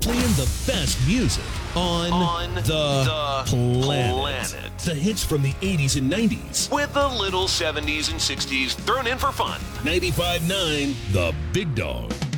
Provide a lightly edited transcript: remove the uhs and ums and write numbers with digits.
playing the best music on the planet. The hits from the 80s and 90s with a little 70s and 60s thrown in for fun. 95.9 The Big Dog.